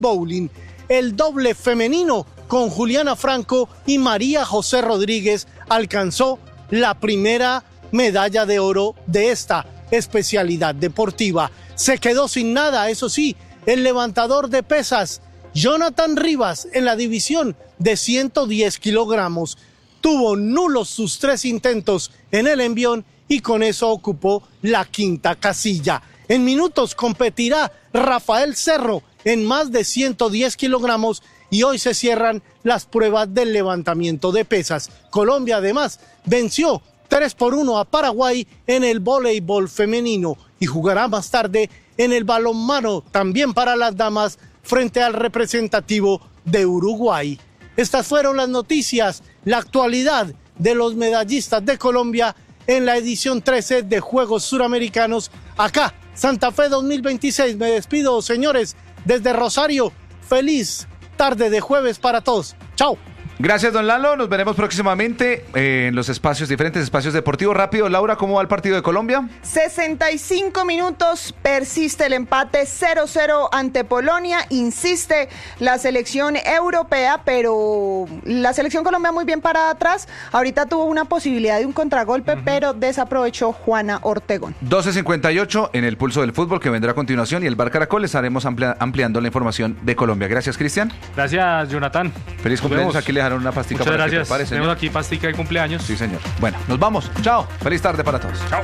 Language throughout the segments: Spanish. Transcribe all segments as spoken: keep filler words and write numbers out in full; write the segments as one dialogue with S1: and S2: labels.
S1: bowling. El doble femenino con Juliana Franco y María José Rodríguez alcanzó la primera medalla de oro de esta especialidad deportiva. Se quedó sin nada, eso sí, el levantador de pesas Jonathan Rivas en la división de ciento diez kilogramos. Tuvo nulos sus tres intentos en el envión y con eso ocupó la quinta casilla. En minutos competirá Rafael Cerro en más de ciento diez kilogramos y hoy se cierran las pruebas del levantamiento de pesas. Colombia además venció tres por uno a Paraguay en el voleibol femenino y jugará más tarde en el balonmano también para las damas frente al representativo de Uruguay. Estas fueron las noticias, la actualidad de los medallistas de Colombia en la edición trece de Juegos Suramericanos. Acá, Santa Fe dos mil veintiséis. Me despido, señores, desde Rosario. Feliz tarde de jueves para todos. Chao.
S2: Gracias, don Lalo. Nos veremos próximamente eh, en los espacios, diferentes espacios deportivos. Rápido, Laura, ¿cómo va el partido de Colombia?
S3: sesenta y cinco minutos, persiste el empate cero cero ante Polonia. Insiste la selección europea, pero la selección Colombia muy bien parada atrás. Ahorita tuvo una posibilidad de un contragolpe, uh-huh. pero desaprovechó Juana Ortegón.
S2: doce cincuenta y ocho en el pulso del fútbol que vendrá a continuación y el Bar Caracol les estaremos amplia, ampliando la información de Colombia. Gracias, Cristian.
S4: Gracias, Jonathan.
S2: Feliz nos cumpleaños. Vemos. Aquí le dejaron una pastica.
S4: Muchas
S2: para
S4: gracias.
S2: Que prepare,
S4: tenemos aquí pastica de cumpleaños.
S2: Sí, señor. Bueno, nos vamos. Chao. Feliz tarde para todos.
S4: Chao.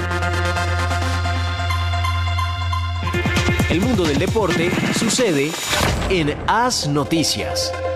S5: El mundo del deporte sucede en As Noticias.